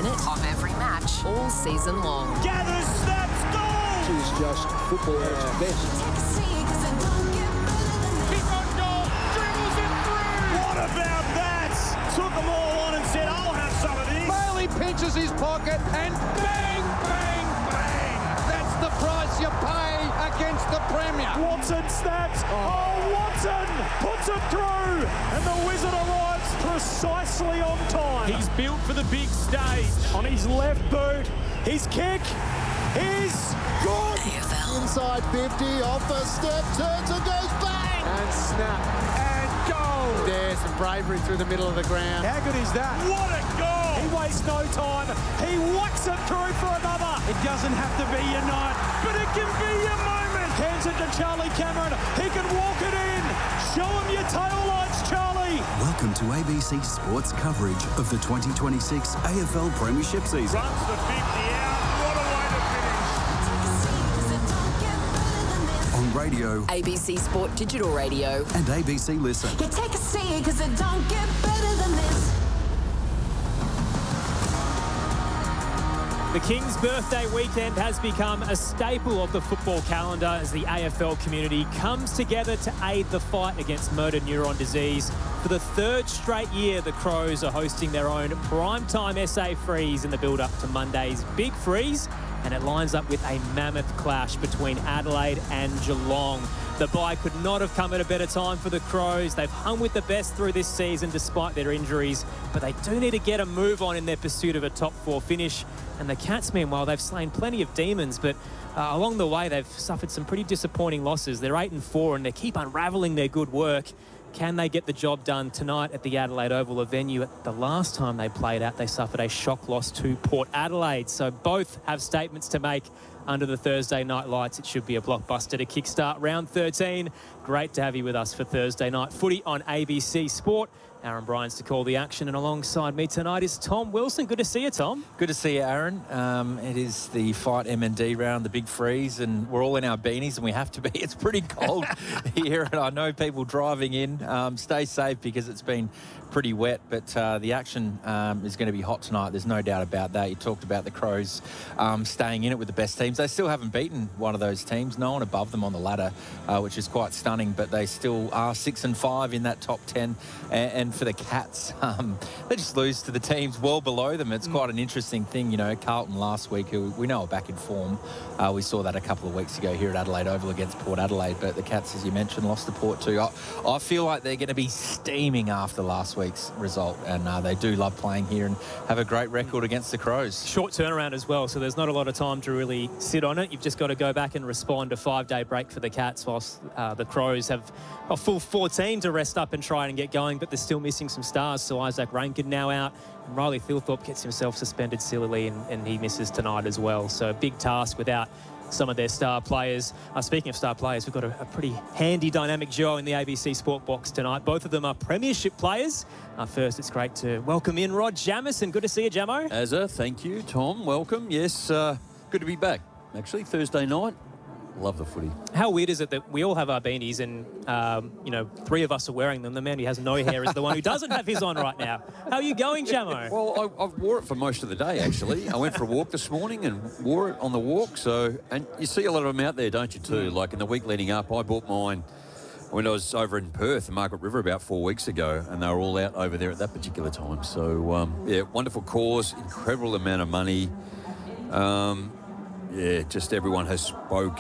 minute of every match all season long. Gathers, snaps, goal! She's just football at its best. Kick on goal, dribbles it through! What about that? Took them all on and said, I'll have some of this. Bailey pinches his pocket and bang, bang, bang! That's the price you pay against the Premier. Watson snaps. Oh, Watson puts it through. And the Wizard arrives precisely on time. He's built for the big stage. On his left boot, his kick is good. AFL. Inside 50, off the step, turns and goes bang! And snap. And goal. There's some bravery through the middle of the ground. How good is that? What a goal. He wastes no time. He whacks it through for another. It doesn't have to be your night, but it can be your moment. Hands it to Charlie Cameron. He can walk it in. Show him your tail lights, Charlie. Welcome to ABC Sports coverage of the 2026 AFL Premiership season. Runs the 50 out. What a way to finish. On radio ABC Sport Digital Radio. and ABC Listen. You take a seat because it don't get better than this. The King's birthday weekend has become a staple of the football calendar as the AFL community comes together to aid the fight against motor neuron disease. For the third straight year, the Crows are hosting their own primetime SA Freeze in the build-up to Monday's Big Freeze, and it lines up with a mammoth clash between Adelaide and Geelong. The bye could not have come at a better time for the Crows. They've hung with the best through this season despite their injuries, but they do need to get a move on in their pursuit of a top four finish. And the Cats, meanwhile, they've slain plenty of demons, but along the way, they've suffered some pretty disappointing losses. They're 8-4, and they keep unravelling their good work. Can they get the job done tonight at the Adelaide Oval, a venue at the last time they played at? They suffered a shock loss to Port Adelaide. So both have statements to make under the Thursday night lights. It should be a blockbuster to kickstart round 13. Great to have you with us for Thursday night footy on ABC Sport. Aaron Bryans to call the action, and alongside me tonight is Tom Wilson. Good to see you, Tom. Good to see you, Aaron. It is the Fight M&D round, the Big Freeze, and we're all in our beanies, and we have to be. It's pretty cold here, and I know people driving in. Stay safe because it's been pretty wet, but the action is going to be hot tonight. There's no doubt about that. You talked about the Crows staying in it with the best teams. They still haven't beaten one of those teams. No one above them on the ladder, which is quite stunning, but they still are 6-5 in that top 10. And for the Cats, they just lose to the teams well below them. It's quite an interesting thing. You know, Carlton last week, who we know are back in form. We saw that a couple of weeks ago here at Adelaide Oval against Port Adelaide, but the Cats, as you mentioned, lost to Port too. I feel like they're going to be steaming after last week's result, and they do love playing here and have a great record against the Crows. Short turnaround as well, so there's not a lot of time to really sit on it. You've just got to go back and respond. A 5-day break for the Cats, whilst the Crows have a full 14 to rest up and try and get going, but they're still missing some stars. So Isaac Rankin now out, and Riley Thilthorpe gets himself suspended sillily, and he misses tonight as well. So a big task without some of their star players. Speaking of star players, we've got a pretty handy dynamic duo in the ABC Sport box tonight. Both of them are premiership players. First, it's great to welcome in Rod Jamison. Good to see you, Jamo. Azza, thank you. Tom, welcome. Yes, good to be back. Actually, Thursday night. Love the footy. How weird is it that we all have our beanies and, 3 of us are wearing them. The man who has no hair is the one who doesn't have his on right now. How are you going, Jamo? Well, I wore it for most of the day, actually. I went for a walk this morning and wore it on the walk. And you see a lot of them out there, don't you, too? Like in the week leading up, I bought mine when I was over in Perth, the Margaret River, about 4 weeks ago, and they were all out over there at that particular time. So, wonderful cause, incredible amount of money. Just everyone has spoke